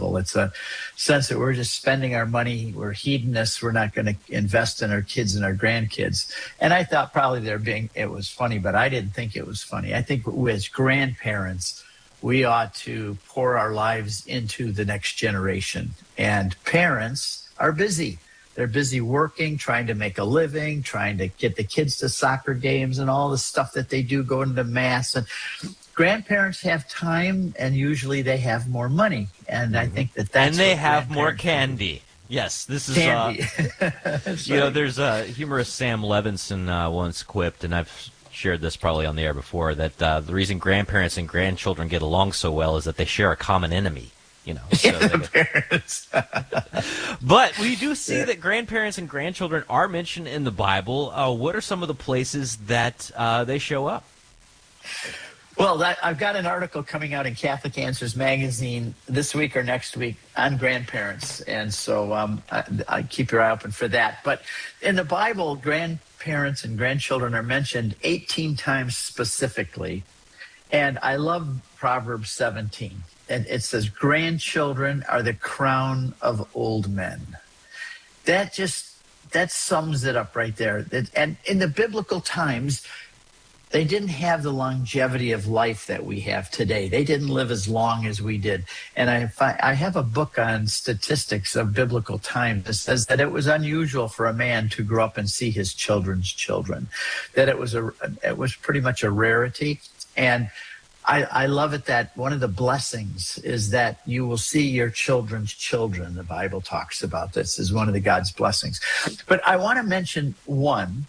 sinful. It's a sense that we're just spending our money. We're hedonists. We're not going to invest in our kids and our grandkids. And I thought probably it was funny, but I didn't think it was funny. I think as grandparents, we ought to pour our lives into the next generation. And parents are busy. They're busy working, trying to make a living, trying to get the kids to soccer games and all the stuff that they do, going to mass. And grandparents have time, and usually they have more money. And I think that's and they have more candy. Yes, this is candy. There's a humorist Sam Levinson once quipped, and I've shared this probably on the air before, that the reason grandparents and grandchildren get along so well is that they share a common enemy. Parents. But we do see that grandparents and grandchildren are mentioned in the Bible. What are some of the places that they show up? Well, I've got an article coming out in Catholic Answers magazine this week or next week on grandparents, and so I keep your eye open for that. But in the Bible, grandparents and grandchildren are mentioned 18 times specifically, and I love Proverbs 17. And it says, grandchildren are the crown of old men. That sums it up right there. And in the biblical times, they didn't have the longevity of life that we have today. They didn't live as long as we did. And I have a book on statistics of biblical times that says that it was unusual for a man to grow up and see his children's children, that it was pretty much a rarity. And I love it that one of the blessings is that you will see your children's children. The Bible talks about this as one of the God's blessings. But I want to mention one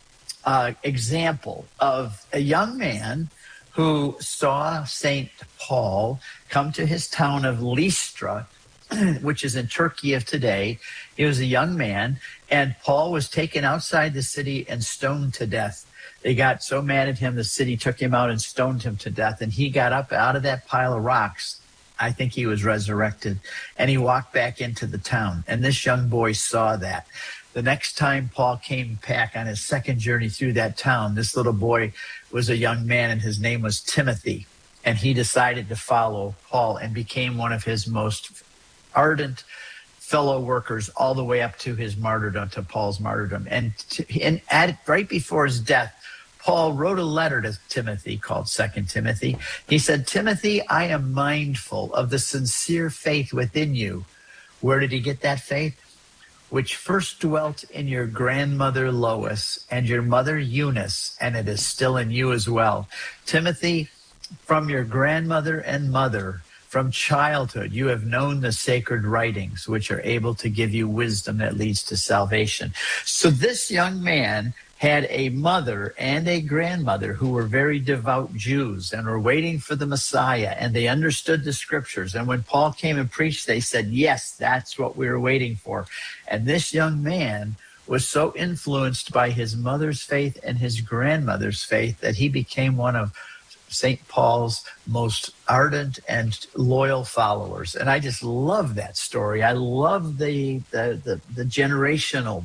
example of a young man who saw St. Paul come to his town of Lystra, which is in Turkey of today. He was a young man, and Paul was taken outside the city and stoned to death. They got so mad at him, the city took him out and stoned him to death. And he got up out of that pile of rocks. I think he was resurrected. And he walked back into the town. And this young boy saw that. The next time Paul came back on his second journey through that town, this little boy was a young man, and his name was Timothy. And he decided to follow Paul and became one of his most ardent fellow workers all the way up to his martyrdom, to Paul's martyrdom. And right before his death, Paul wrote a letter to Timothy called 2 Timothy. He said, Timothy, I am mindful of the sincere faith within you. Where did he get that faith? Which first dwelt in your grandmother Lois and your mother Eunice, and it is still in you as well. Timothy, from your grandmother and mother, from childhood, you have known the sacred writings, which are able to give you wisdom that leads to salvation. So this young man had a mother and a grandmother who were very devout Jews and were waiting for the Messiah, and they understood the scriptures. And when Paul came and preached, they said, yes, that's what we were waiting for. And this young man was so influenced by his mother's faith and his grandmother's faith that he became one of St. Paul's most ardent and loyal followers. And I just love that story. I love the generational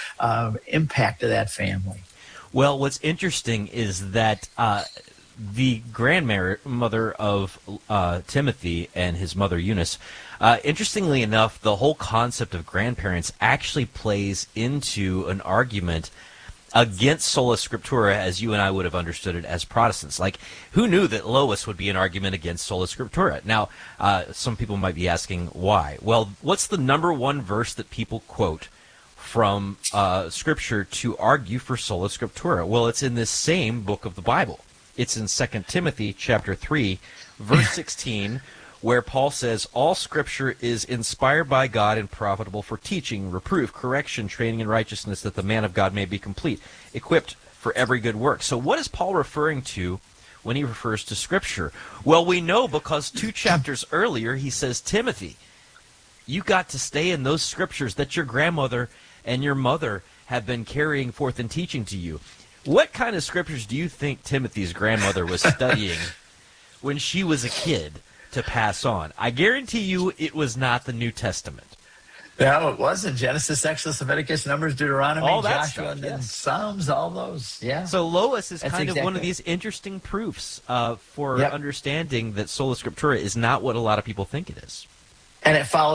impact of that family. Well, what's interesting is that the grandmother of Timothy and his mother Eunice, interestingly enough, the whole concept of grandparents actually plays into an argument against sola scriptura, as you and I would have understood it as Protestants. Like, who knew that Lois would be an argument against sola scriptura? Now, some people might be asking why. Well, what's the number one verse that people quote from Scripture to argue for sola scriptura? Well, it's in this same book of the Bible. It's in 2 Timothy chapter 3, verse 16, where Paul says, all Scripture is inspired by God and profitable for teaching, reproof, correction, training in righteousness, that the man of God may be complete, equipped for every good work. So what is Paul referring to when he refers to Scripture? Well, we know because 2 chapters earlier he says, Timothy, you got to stay in those Scriptures that your grandmother and your mother have been carrying forth and teaching to you. What kind of Scriptures do you think Timothy's grandmother was studying when she was a kid to pass on? I guarantee you it was not the New Testament. No, it wasn't. Genesis, Exodus, Leviticus, Numbers, Deuteronomy, all that Joshua, stuff, and yes. Psalms, all those. Yeah. So Lois is That's kind exactly of one of these interesting proofs for understanding that sola scriptura is not what a lot of people think it is. And it follows